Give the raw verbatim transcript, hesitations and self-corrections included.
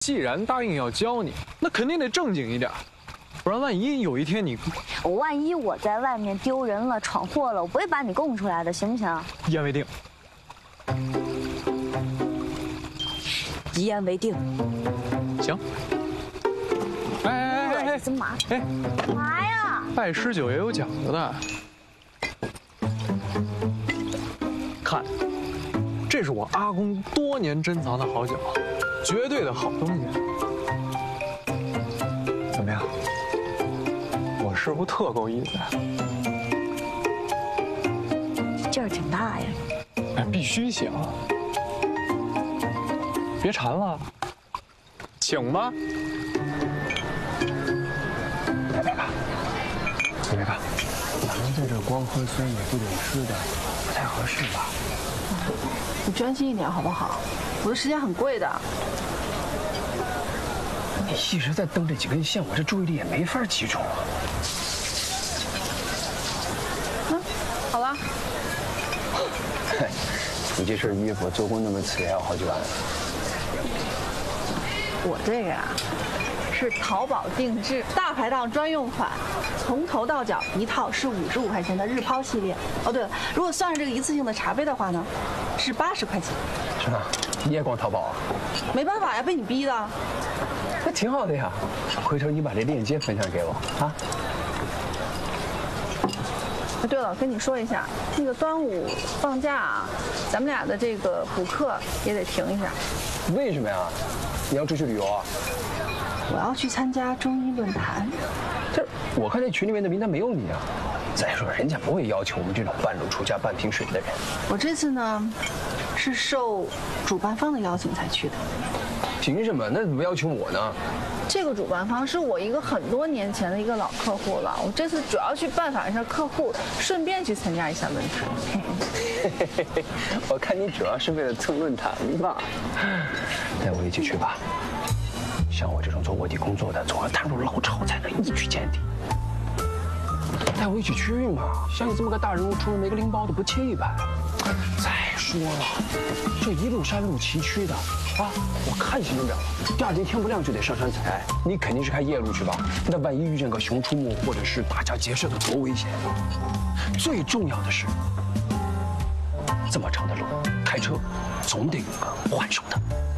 既然答应要教你，那肯定得正经一点，不然万一有一天你…… 我万一我在外面丢人了、闯祸了，我不会把你供出来的，行不行？ 一言为定。 一言为定。 行。哎哎哎哎， 怎么嘛？ 哎， 干嘛呀？ 拜师酒也有讲究的。看，这是我阿公多年珍藏的好酒，绝对的好东西。怎么样？我是不是特够意思呀？ 劲儿挺大呀。 哎，必须行。别馋了，请吧。 贝贝卡，贝贝卡，咱们在这光喝酸也不点吃的，不太合适吧？ 你专心一点好不好？我的时间很贵的。 你一直在蹬这几根线，我这注意力也没法集中啊。 嗯，好了。 嘿，你这身衣服做工那么次，也要好几万。 我这个呀、啊，是淘宝定制大排档专用款，从头到脚一套是五十五块钱的日抛系列。哦，对了，如果算上这个一次性的茶杯的话呢，是八十块钱。 是吗？你也逛淘宝啊？ 没办法呀，被你逼的。 那挺好的呀，回头你把这链接分享给我啊。 哎，对了，跟你说一下，那个端午放假啊，咱们俩的这个补课也得停一下。 为什么呀？你要出去旅游啊？ 我要去参加中医论坛。 这我看那群里面的名单没有你啊。再说人家不会要求我们这种半路出家半瓶水的人。 我这次呢，是受主办方的邀请才去的。 凭什么？那怎么要求我呢？ 这个主办方是我一个很多年前的一个老客户了，我这次主要去拜访一下客户，顺便去参加一下论坛。 嘿嘿嘿，我看你主要是为了蹭论坛吧。带我一起去吧。像我这种做卧底工作的，总要踏入老巢才能一举见底。带我一起去嘛！像你这么个大人物，出了没个拎包的不气派。再说了，这一路山路崎岖的啊，我看行不了。第二天天不亮就得上山采，你肯定是开夜路去吧？那万一遇见个熊出没或者是打家劫舍的，多危险！最重要的是，这么长的路，开车总得有个换手的。